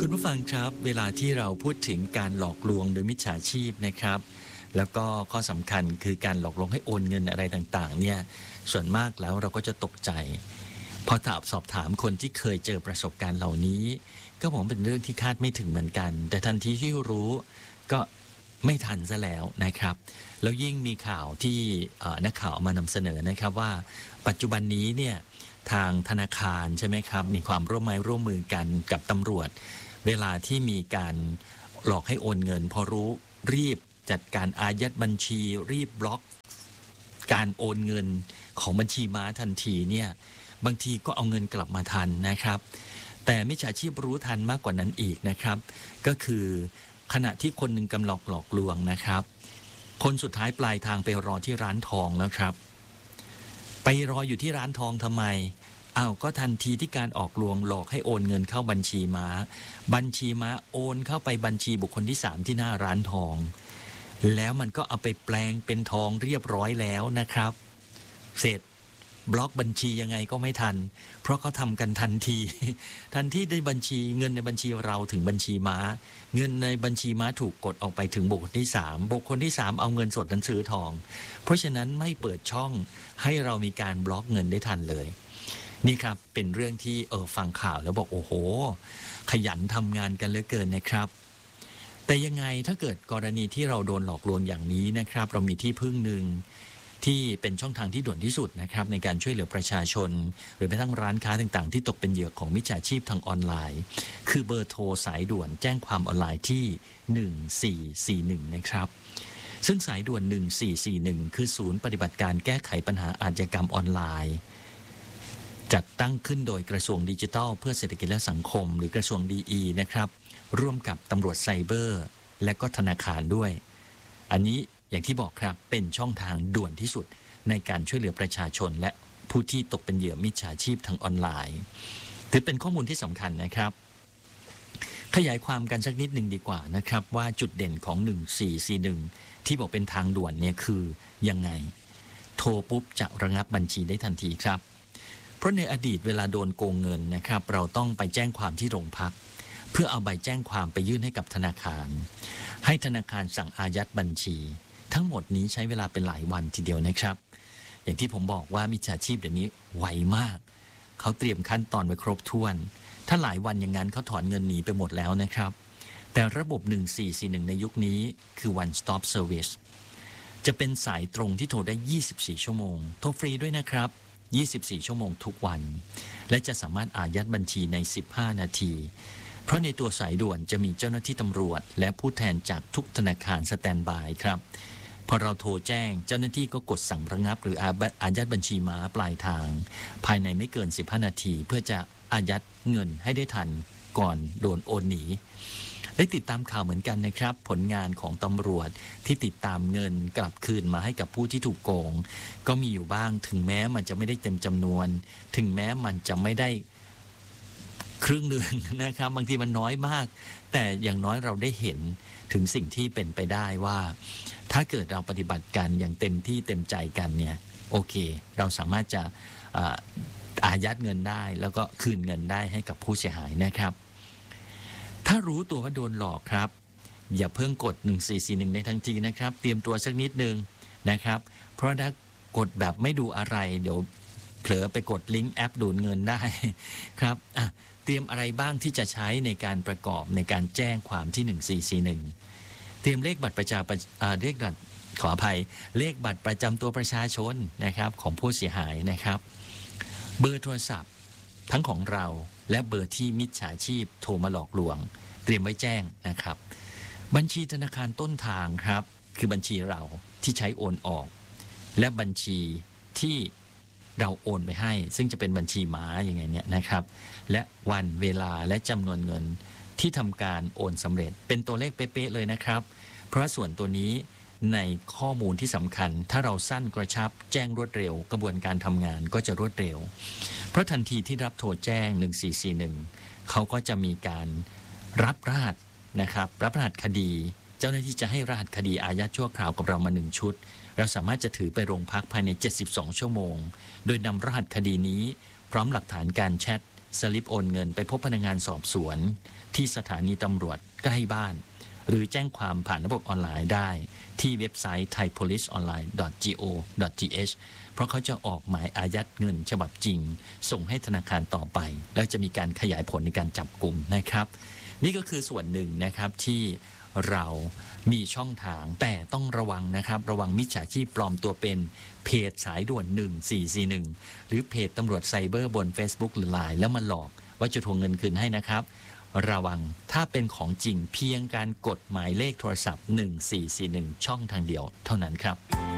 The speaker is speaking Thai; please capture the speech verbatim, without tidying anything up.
คุณผู้ฟังครับเวลาที่เราพูดถึงการหลอกลวงโดยมิจฉาชีพนะครับแล้วก็ข้อสำคัญคือการหลอกลวงให้โอนเงินอะไรต่างๆเนี่ยส่วนมากแล้วเราก็จะตกใจพอถามสอบถามคนที่เคยเจอประสบการณ์เหล่านี้ก็บอกเป็นเรื่องที่คาดไม่ถึงเหมือนกันแต่ทันทีที่รู้ก็ไม่ทันซะแล้วนะครับแล้วยิ่งมีข่าวที่นักข่าวมานำเสนอนะครับว่าปัจจุบันนี้เนี่ยทางธนาคารใช่ไหมครับมีความร่วมไม้ร่วมมือกันกับตำรวจเวลาที่มีการหลอกให้โอนเงินพอรู้รีบจัดการอายัดบัญชีรีบบล็อกการโอนเงินของบัญชีม้าทันทีเนี่ยบางทีก็เอาเงินกลับมาทันนะครับแต่มิจฉาชีพรู้ทันมากกว่านั้นอีกนะครับก็คือขณะที่คนหนึ่งกำลังหลอกลวงนะครับคนสุดท้ายปลายทางไปรอที่ร้านทองแล้วครับไปรออยู่ที่ร้านทองทำไมอ้าวก็ทันทีที่การออกลวงหลอกให้โอนเงินเข้าบัญชีม้าบัญชีม้าโอนเข้าไปบัญชีบุคคลที่สามที่หน้าร้านทองแล้วมันก็เอาไปแปลงเป็นทองเรียบร้อยแล้วนะครับเสร็จบล็อกบัญชียังไงก็ไม่ทันเพราะเขาทำกันทันทีทันที่ได้บัญชีเงินในบัญชีเราถึงบัญชีม้าเงินในบัญชีม้าถูกกดออกไปถึงบุคคลที่สามบุคคลที่สามเอาเงินสดนั้นซื้อทองเพราะฉะนั้นไม่เปิดช่องให้เรามีการบล็อกเงินได้ทันเลยนี่ครับเป็นเรื่องที่เออฟังข่าวแล้วบอกโอ้โหขยันทำงานกันเหลือเกินนะครับแต่ยังไงถ้าเกิดกรณีที่เราโดนหลอกลวงอย่างนี้นะครับเรามีที่พึ่งหนึ่งที่เป็นช่องทางที่ด่วนที่สุดนะครับในการช่วยเหลือประชาชนหรือแม้กระทั่งร้านค้าต่างๆที่ตกเป็นเหยื่อของมิจฉาชีพทางออนไลน์คือเบอร์โทรสายด่วนแจ้งความออนไลน์ที่หนึ่งสี่สี่หนึ่งนะครับซึ่งสายด่วนหนึ่งสี่สี่หนึ่งคือศูนย์ปฏิบัติการแก้ไขปัญหาอาชญากรรมออนไลน์จัดตั้งขึ้นโดยกระทรวงดิจิทัลเพื่อเศรษฐกิจและสังคมหรือกระทรวงดีอีนะครับร่วมกับตำรวจไซเบอร์และก็ธนาคารด้วยอันนี้อย่างที่บอกครับเป็นช่องทางด่วนที่สุดในการช่วยเหลือประชาชนและผู้ที่ตกเป็นเหยื่อมิจฉาชีพทางออนไลน์ถือเป็นข้อมูลที่สำคัญนะครับขยายความกันสักนิดหนึ่งดีกว่านะครับว่าจุดเด่นของหนึ่งสี่สี่หนึ่งที่บอกเป็นทางด่วนเนี่ยคือยังไงโทรปุ๊บจะระงับบัญชีได้ทันทีครับเพราะในอดีตเวลาโดนโกงเงินนะครับเราต้องไปแจ้งความที่โรงพักเพื่อเอาใบแจ้งความไปยื่นให้กับธนาคารให้ธนาคารสั่งอายัดบัญชีทั้งหมดนี้ใช้เวลาเป็นหลายวันทีเดียวนะครับอย่างที่ผมบอกว่ามิจฉาชีพเดี๋ยวนี้ไวมากเขาเตรียมขั้นตอนไว้ครบถ้วนถ้าหลายวันอย่างนั้นเขาถอนเงินหนีไปหมดแล้วนะครับแต่ระบบหนึ่งสี่สี่หนึ่งในยุคนี้คือ one stop service จะเป็นสายตรงที่โทรได้ยี่สิบสี่ชั่วโมงโทรฟรีด้วยนะครับยี่สิบสี่ชั่วโมงทุกวันและจะสามารถอายัดบัญชีในสิบห้านาทีเพราะในตัวสายด่วนจะมีเจ้าหน้าที่ตำรวจและผู้แทนจากทุกธนาคารสแตนด์บายครับพอเราโทรแจ้งเจ้าหน้าที่ก็กดสั่งระงับหรืออายัดบัญชีม้าปลายทางภายในไม่เกินสิบห้านาทีเพื่อจะอายัดเงินให้ได้ทันก่อนโดนโอนหนีได้ติดตามข่าวเหมือนกันนะครับผลงานของตำรวจที่ติดตามเงินกลับคืนมาให้กับผู้ที่ถูกโกงก็มีอยู่บ้างถึงแม้มันจะไม่ได้เต็มจำนวนถึงแม้มันจะไม่ได้ครึ่งหนึ่งนะครับบางทีมันน้อยมากแต่อย่างน้อยเราได้เห็นถึงสิ่งที่เป็นไปได้ว่าถ้าเกิดเราปฏิบัติกันอย่างเต็มที่เต็มใจกันเนี่ยโอเคเราสามารถจะอายัดเงินได้แล้วก็คืนเงินได้ให้กับผู้เสียหายนะครับถ้ารู้ตัวว่าโดนหลอกครับอย่าเพิ่งกดหนึ่งสี่สี่หนึ่งในทันทีนะครับเตรียมตัวสักนิดนึงนะครับเพราะถ้ากดแบบไม่ดูอะไรเดี๋ยวเผลอไปกดลิงก์แอปดูดเงินได้ครับอ่ะเตรียมอะไรบ้างที่จะใช้ในการประกอบในการแจ้งความที่หนึ่งสี่สี่หนึ่งเตรียมเลขบัตรประจำเลขบัตรขออภัยเลขบัตรประจำตัวประชาชนนะครับของผู้เสียหายนะครับเบอร์โทรศัพท์ทั้งของเราและเบอร์ที่มิจฉาชีพโทรมาหลอกลวงเตรียมไว้แจ้งนะครับบัญชีธนาคารต้นทางครับคือบัญชีเราที่ใช้โอนออกและบัญชีที่เราโอนไปให้ซึ่งจะเป็นบัญชีม้าอย่างไงเนี่ยนะครับและวันเวลาและจำนวนเงินที่ทำการโอนสำเร็จเป็นตัวเลขเป๊ะๆเลยนะครับเพราะส่วนตัวนี้ในข้อมูลที่สำคัญถ้าเราสั้นกระชับแจ้งรวดเร็วกระบวนการทำงานก็จะรวดเร็วเพราะทันทีที่รับโทรแจ้งหนึ่งสี่สี่หนึ่งเขาก็จะมีการรับรหัสนะครับรับรหัสคดีเจ้าหน้าที่จะให้รหัสคดีอายัดชั่วคราวกับเรามาหนึ่งชุดเราสามารถจะถือไปโรงพักภายในเจ็ดสิบสองชั่วโมงโดยนำรหัสคดีนี้พร้อมหลักฐานการแชทสลิปโอนเงินไปพบพนักงานสอบสวนที่สถานีตำรวจใกล้บ้านหรือแจ้งความผ่านระบบออนไลน์ได้ที่เว็บไซต์ ไทยโพลิสออนไลน์ ดอท จี โอ ดอท ที เอช เพราะเขาจะออกหมายอายัดเงินฉบับจริงส่งให้ธนาคารต่อไปแล้วจะมีการขยายผลในการจับกลุ่มนะครับนี่ก็คือส่วนหนึ่งนะครับที่เรามีช่องทางแต่ต้องระวังนะครับระวังมิจฉาชีพปลอมตัวเป็นเพจสายด่วนหนึ่งสี่สี่หนึ่งหรือเพจตำรวจไซเบอร์บน Facebook หรือ ไลน์ แล้วมาหลอกว่าจะทวงเงินคืนให้นะครับระวังถ้าเป็นของจริงเพียงการกดหมายเลขโทรศัพท์หนึ่งสี่สี่หนึ่งช่องทางเดียวเท่านั้นครับ